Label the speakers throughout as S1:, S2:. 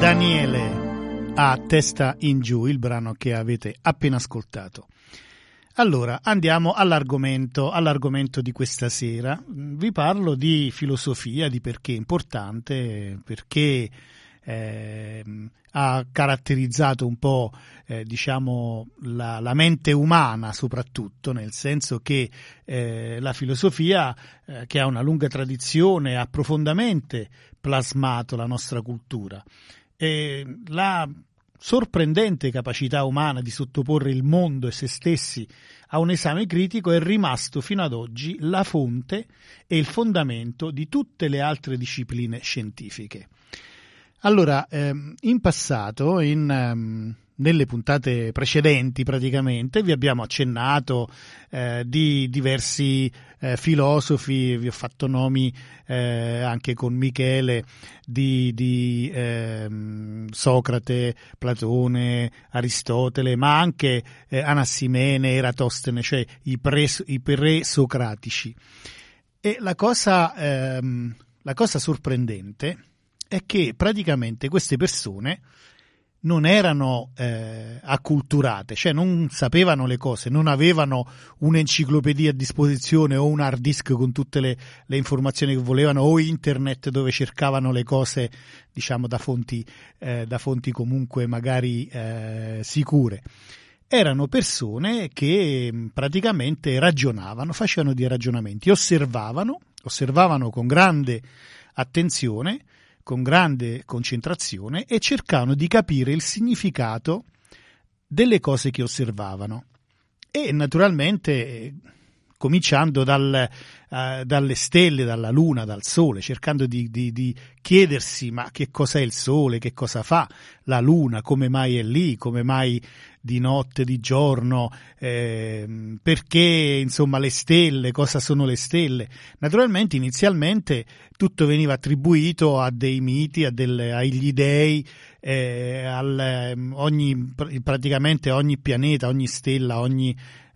S1: Daniele a Testa in giù, il brano che avete appena ascoltato. Allora, andiamo all'argomento di questa sera. Vi parlo di filosofia, di perché è importante, perché ha caratterizzato un po' la mente umana, soprattutto nel senso che la filosofia, che ha una lunga tradizione, ha profondamente plasmato la nostra cultura. La sorprendente capacità umana di sottoporre il mondo e se stessi a un esame critico è rimasto fino ad oggi la fonte e il fondamento di tutte le altre discipline scientifiche. Allora, in passato, nelle puntate precedenti praticamente, vi abbiamo accennato di diversi filosofi, vi ho fatto nomi anche con Michele di Socrate, Platone, Aristotele, ma anche Anassimene, Eratostene, cioè i pre-socratici. E la cosa sorprendente è che praticamente queste persone non erano acculturate, cioè non sapevano le cose, non avevano un'enciclopedia a disposizione o un hard disk con tutte le informazioni che volevano o internet dove cercavano le cose, diciamo, da fonti comunque magari sicure. Erano persone che praticamente ragionavano, facevano dei ragionamenti, osservavano con grande attenzione, con grande concentrazione e cercavano di capire il significato delle cose che osservavano. E naturalmente cominciando dalle stelle, dalla luna, dal sole, cercando di chiedersi ma che cos'è il sole, che cosa fa la luna, come mai è lì, come mai di notte, di giorno, perché insomma le stelle, cosa sono le stelle. Naturalmente inizialmente tutto veniva attribuito a dei miti, agli dei, praticamente ogni pianeta, ogni stella, ogni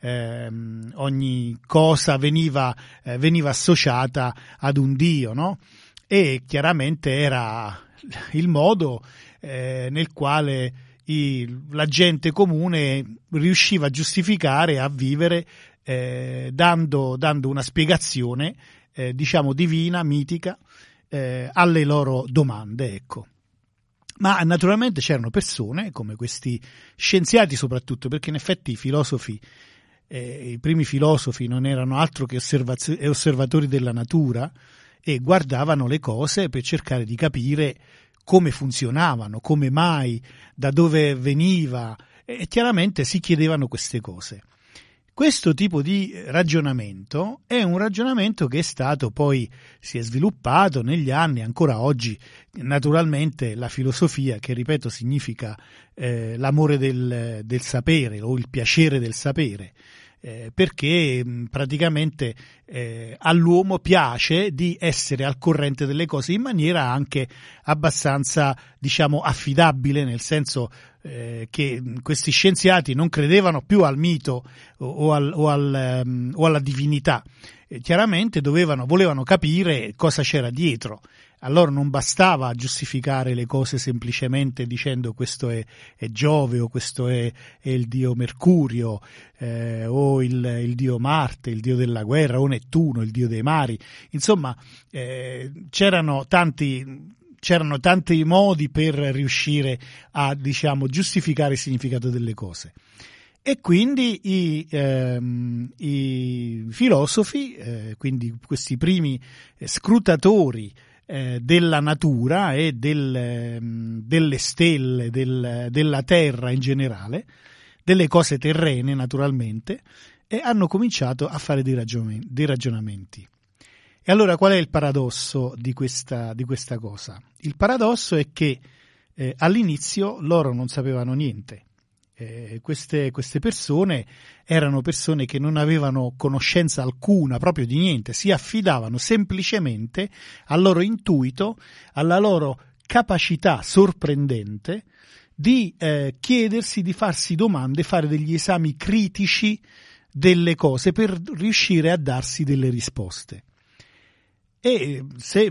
S1: cosa veniva associata ad un dio, no? E chiaramente era il modo nel quale la gente comune riusciva a giustificare, a vivere, dando una spiegazione diciamo divina, mitica, alle loro domande, ecco. Ma naturalmente c'erano persone come questi scienziati, soprattutto perché in effetti i filosofi, i primi filosofi non erano altro che osservatori della natura e guardavano le cose per cercare di capire come funzionavano, come mai, da dove veniva, e chiaramente si chiedevano queste cose. Questo tipo di ragionamento è un ragionamento che è stato poi, si è sviluppato negli anni, ancora oggi. Naturalmente la filosofia, che ripeto significa l'amore del sapere o il piacere del sapere, perché praticamente all'uomo piace di essere al corrente delle cose in maniera anche abbastanza, diciamo, affidabile, nel senso che questi scienziati non credevano più al mito o alla divinità. Chiaramente volevano capire cosa c'era dietro. Allora non bastava giustificare le cose semplicemente dicendo questo è Giove o questo è il dio Mercurio o il dio Marte, il dio della guerra, o Nettuno, il dio dei mari. Insomma, c'erano tanti modi per riuscire a, diciamo, giustificare il significato delle cose. E quindi i filosofi, quindi questi primi scrutatori della natura e delle stelle, della terra in generale, delle cose terrene naturalmente, e hanno cominciato a fare dei ragionamenti. E allora qual è il paradosso di questa cosa? Il paradosso è che all'inizio loro non sapevano niente. Queste persone erano persone che non avevano conoscenza alcuna proprio di niente, si affidavano semplicemente al loro intuito, alla loro capacità sorprendente di chiedersi, di farsi domande, fare degli esami critici delle cose per riuscire a darsi delle risposte. E se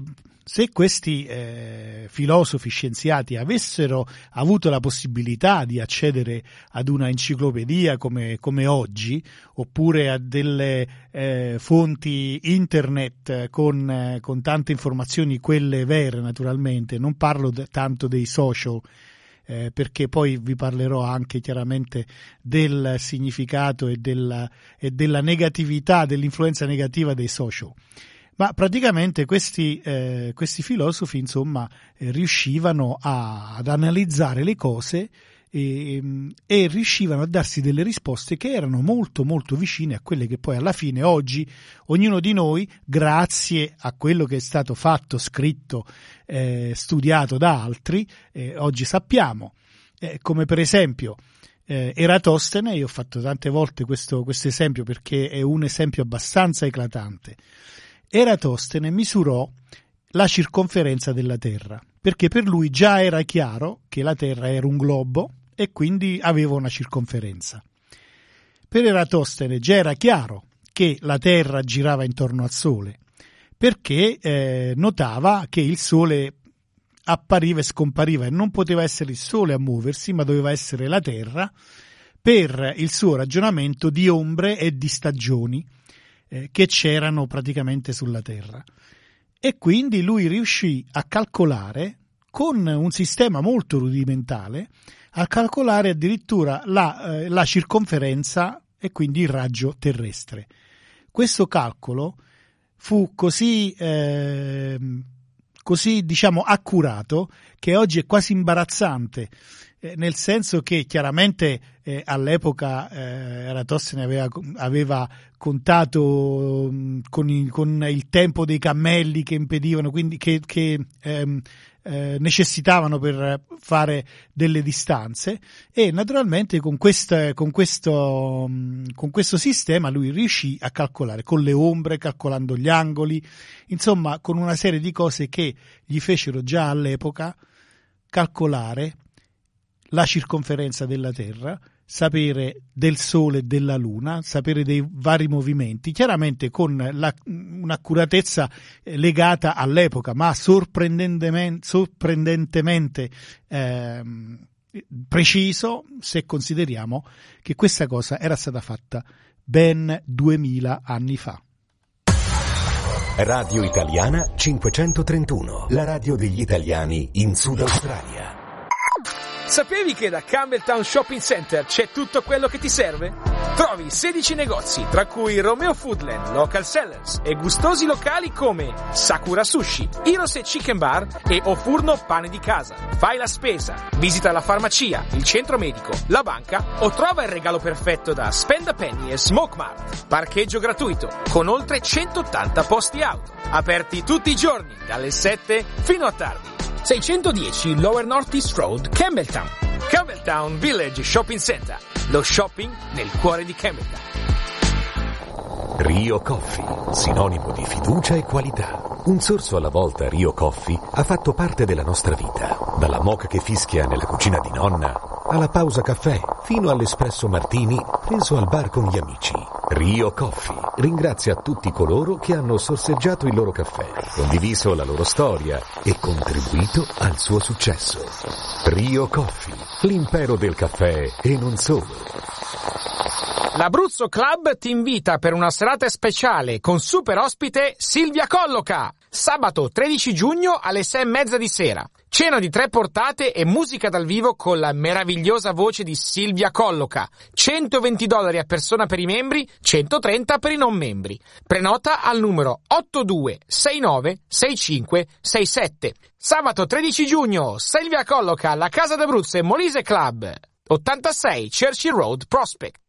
S1: se questi filosofi scienziati avessero avuto la possibilità di accedere ad una enciclopedia come oggi, oppure a delle fonti internet con tante informazioni, quelle vere naturalmente, non parlo tanto dei social, perché poi vi parlerò anche chiaramente del significato e della negatività, dell'influenza negativa dei social. Ma praticamente questi filosofi, insomma, riuscivano ad analizzare le cose e riuscivano a darsi delle risposte che erano molto molto vicine a quelle che poi alla fine oggi ognuno di noi, grazie a quello che è stato fatto, scritto, studiato da altri, oggi sappiamo. Come per esempio Eratostene, io ho fatto tante volte questo esempio perché è un esempio abbastanza eclatante. Eratostene misurò la circonferenza della Terra, perché per lui già era chiaro che la Terra era un globo e quindi aveva una circonferenza. Per Eratostene già era chiaro che la Terra girava intorno al Sole, perché notava che il Sole appariva e scompariva e non poteva essere il Sole a muoversi, ma doveva essere la Terra, per il suo ragionamento di ombre e di stagioni che c'erano praticamente sulla Terra. E quindi lui riuscì a calcolare, con un sistema molto rudimentale, a calcolare addirittura la circonferenza e quindi il raggio terrestre. Questo calcolo fu così diciamo accurato che oggi è quasi imbarazzante, nel senso che chiaramente all'epoca Eratostene aveva contato con il tempo dei cammelli che impedivano, quindi che necessitavano per fare delle distanze, e naturalmente con questo sistema lui riuscì a calcolare con le ombre, calcolando gli angoli, insomma con una serie di cose che gli fecero già all'epoca calcolare la circonferenza della Terra, sapere del Sole e della Luna, sapere dei vari movimenti, chiaramente con un'accuratezza legata all'epoca, ma sorprendentemente preciso, se consideriamo che questa cosa era stata fatta ben 2000 anni fa.
S2: Radio Italiana 531, la radio degli italiani in Sud Australia.
S3: Sapevi che da Campbelltown Shopping Center c'è tutto quello che ti serve? Trovi 16 negozi, tra cui Romeo Foodland, Local Sellers e gustosi locali come Sakura Sushi, Heroes Chicken Bar e O Furno Pane di Casa. Fai la spesa, visita la farmacia, il centro medico, la banca o trova il regalo perfetto da Spend a Penny e Smoke Mart. Parcheggio gratuito, con oltre 180 posti auto. Aperti tutti i giorni, dalle 7 fino a tardi. 610 Lower North East Road, Campbelltown. Campbelltown Village Shopping Center. Lo shopping nel cuore di Campbelltown.
S2: Rio Coffee, sinonimo di fiducia e qualità. Un sorso alla volta Rio Coffee ha fatto parte della nostra vita. Dalla moka che fischia nella cucina di nonna, alla pausa caffè, fino all'espresso martini preso al bar con gli amici. Rio Coffee ringrazia tutti coloro che hanno sorseggiato il loro caffè, condiviso la loro storia e contribuito al suo successo. Rio Coffee, l'impero del caffè e non solo.
S3: L'Abruzzo Club ti invita per una serata speciale con super ospite Silvia Colloca. Sabato 13 giugno alle 6:30 di sera. Cena di 3 portate e musica dal vivo con la meravigliosa voce di Silvia Colloca. $120 a persona per i membri, 130 per i non membri. Prenota al numero 82696567. Sabato 13 giugno, Silvia Colloca alla Casa d'Abruzzo e Molise Club. 86 Churchill Road, Prospect.